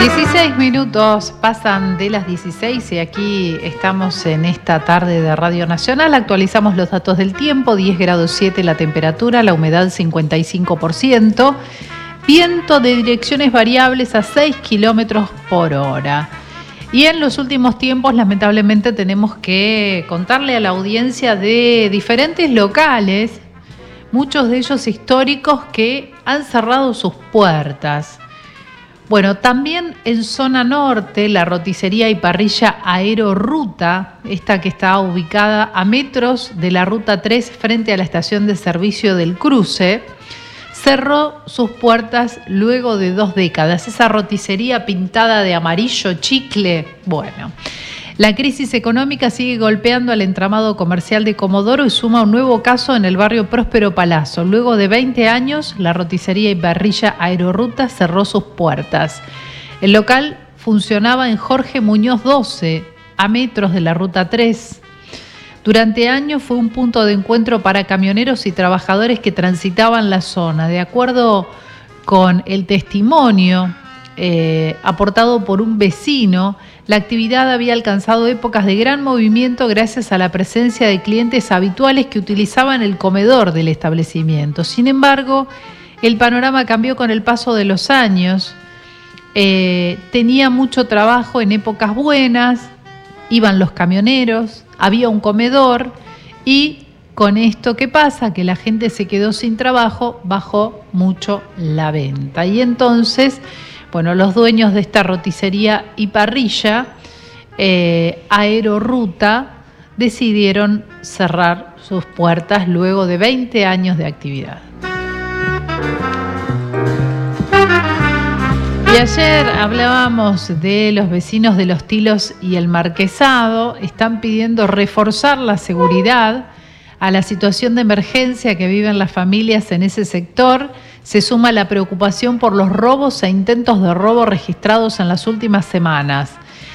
16 minutos pasan de las 16 y aquí estamos en esta tarde de Radio Nacional. Actualizamos los datos del tiempo: 10 grados 7 la temperatura, la humedad 55%, viento de direcciones variables a 6 kilómetros por hora. Y en los últimos tiempos, lamentablemente, tenemos que contarle a la audiencia de diferentes locales, muchos de ellos históricos, que han cerrado sus puertas. Bueno, también en zona norte, la roticería y parrilla Aerorruta, esta que está ubicada a metros de la Ruta 3 frente a la estación de servicio del Cruce, cerró sus puertas luego de 2 décadas. Esa roticería pintada de amarillo chicle. Bueno, la crisis económica sigue golpeando al entramado comercial de Comodoro y suma un nuevo caso en el barrio Próspero Palazzo. Luego de 20 años, la roticería y parrilla Aerorruta cerró sus puertas. El local funcionaba en Jorge Muñoz 12, a metros de la Ruta 3. Durante años fue un punto de encuentro para camioneros y trabajadores que transitaban la zona. De acuerdo con el testimonio aportado por un vecino, la actividad había alcanzado épocas de gran movimiento gracias a la presencia de clientes habituales que utilizaban el comedor del establecimiento. Sin embargo, el panorama cambió con el paso de los años. Tenía mucho trabajo en épocas buenas, iban los camioneros, había un comedor y con esto, ¿qué pasa? Que la gente se quedó sin trabajo, bajó mucho la venta. Y entonces, bueno, los dueños de esta roticería y parrilla, Aerorruta, decidieron cerrar sus puertas luego de 20 años de actividad. Y ayer hablábamos de los vecinos de Los Tilos y el Marquesado. Están pidiendo reforzar la seguridad a la situación de emergencia que viven las familias en ese sector. Se suma la preocupación por los robos e intentos de robo registrados en las últimas semanas.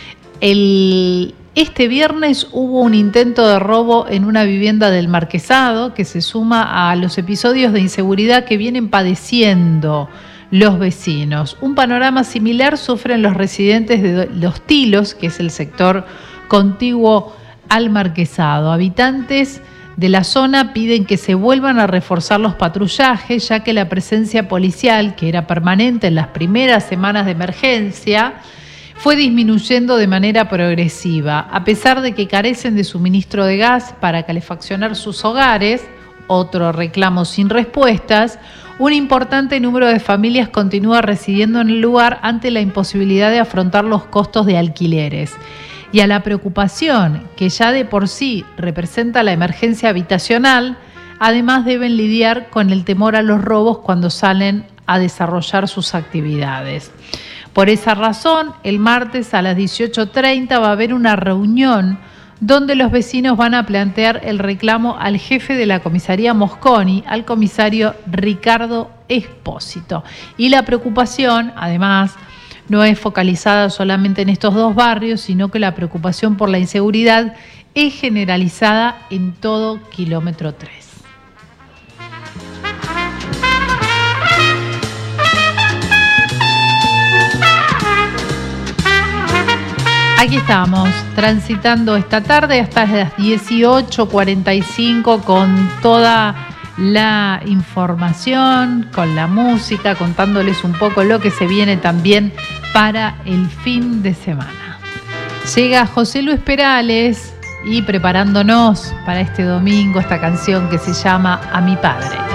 Este viernes hubo un intento de robo en una vivienda del Marquesado que se suma a los episodios de inseguridad que vienen padeciendo los vecinos. Un panorama similar sufren los residentes de Los Tilos, que es el sector contiguo al Marquesado. Habitantes de la zona piden que se vuelvan a reforzar los patrullajes, ya que la presencia policial, que era permanente en las primeras semanas de emergencia, fue disminuyendo de manera progresiva. A pesar de que carecen de suministro de gas para calefaccionar sus hogares, otro reclamo sin respuestas, un importante número de familias continúa residiendo en el lugar ante la imposibilidad de afrontar los costos de alquileres. Y a la preocupación que ya de por sí representa la emergencia habitacional, además deben lidiar con el temor a los robos cuando salen a desarrollar sus actividades. Por esa razón, el martes a las 18:30 va a haber una reunión donde los vecinos van a plantear el reclamo al jefe de la comisaría Mosconi, al comisario Ricardo Espósito. Y la preocupación, además, no es focalizada solamente en estos 2 barrios, sino que la preocupación por la inseguridad es generalizada en todo kilómetro 3. Aquí estamos, transitando esta tarde hasta las 18:45 con toda la información, con la música, contándoles un poco lo que se viene también para el fin de semana. Llega José Luis Perales y preparándonos para este domingo esta canción que se llama A mi padre.